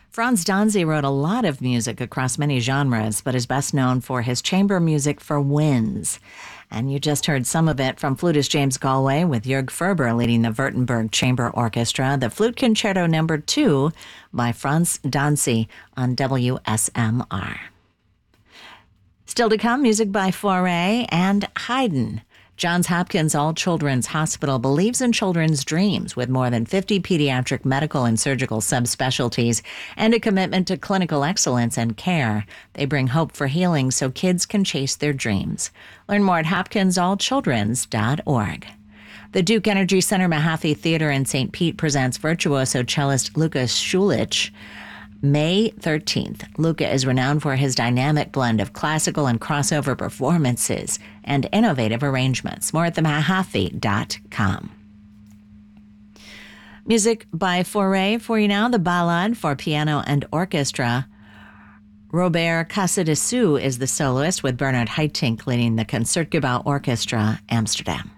Franz Danzi wrote a lot of music across many genres, but is best known for his chamber music for winds. And you just heard some of it from flutist James Galway with Jörg Ferber leading the Württemberg Chamber Orchestra, the Flute Concerto No. 2 by Franz Danzi on WSMR. Still to come, music by Fauré and Haydn. Johns Hopkins All Children's Hospital believes in children's dreams with more than 50 pediatric medical and surgical subspecialties and a commitment to clinical excellence and care. They bring hope for healing so kids can chase their dreams. Learn more at hopkinsallchildrens.org. The Duke Energy Center Mahaffey Theater in St. Pete presents virtuoso cellist Lukas Schulich. May 13th. Luca is renowned for his dynamic blend of classical and crossover performances and innovative arrangements. More at themahaffey.com. Music by Fauré for you now, the Ballade for piano and orchestra. Robert Casadessus is the soloist with Bernard Haitink leading the Concertgebouw Orchestra, Amsterdam.